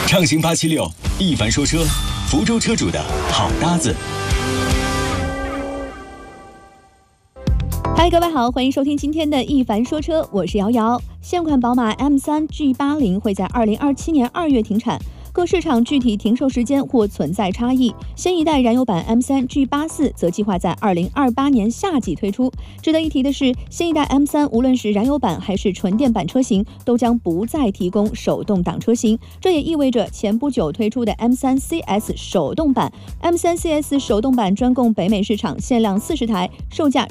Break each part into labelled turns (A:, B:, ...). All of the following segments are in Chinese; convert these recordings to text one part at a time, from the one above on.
A: 畅行876，一凡说车，福州车主的好搭子。
B: 嗨，各位好，欢迎收听今天的一凡说车，我是瑶瑶。现款宝马 M3 G80 会在2027年2月停产。各市场具体停售时间或存在差异。新一代燃油版 M3 G84 则计划在2028年夏季推出。值得一提的是，新一代 M3 无论是燃油版还是纯电版车型，都将不再提供手动挡车型。这也意味着前不久推出的 M3 CS 手动版 ，M3 CS 手动版专供北美市场，限量40台，售价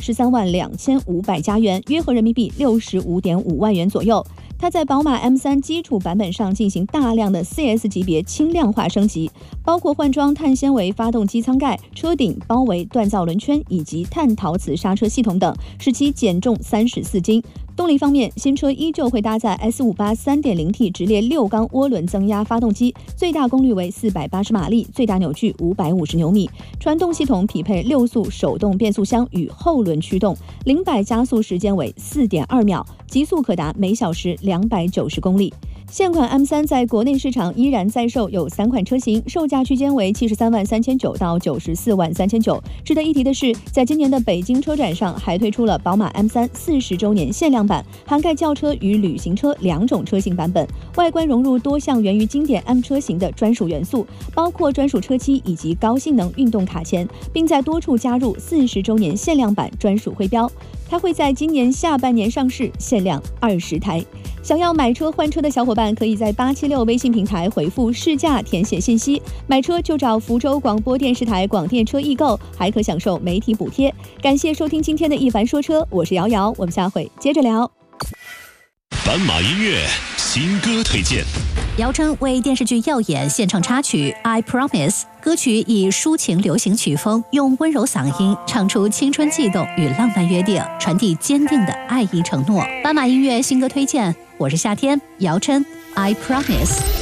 B: 132500加元，约合人民币65.5万元左右。它在宝马 M3 基础版本上进行大量的 CS 级别轻量化升级，包括换装碳纤维发动机舱盖、车顶包围锻造轮圈以及碳陶瓷刹车系统等，使其减重34斤。动力方面，新车依旧会搭载 S58 3.0T 直列6缸涡轮增压发动机，最大功率为480马力，最大扭矩550牛米。传动系统匹配6速手动变速箱与后轮驱动，0-100加速时间为4.2秒，极速可达每小时290公里。现款 M3 在国内市场依然在售，有3款车型，售价区间为73.39万到94.39万。值得一提的是，在今年的北京车展上，还推出了宝马 M3 40周年限量版，涵盖轿车与旅行车2种车型版本，外观融入多项源于经典 M 车型的专属元素，包括专属车漆以及高性能运动卡钳，并在多处加入40周年限量版专属徽标。它会在今年下半年上市，限量20台。想要买车换车的小伙伴，可以在876微信平台回复试驾填写信息，买车就找福州广播电视台广电车易购，还可享受媒体补贴。感谢收听今天的一凡说车，我是瑶瑶，我们下回接着聊。
C: 斑马音乐新歌推荐。
D: 姚琛为电视剧《耀眼》献唱插曲《I Promise》，歌曲以抒情流行曲风，用温柔嗓音唱出青春悸动与浪漫约定，传递坚定的爱意承诺。斑马音乐新歌推荐，我是夏天，姚琛《I Promise》。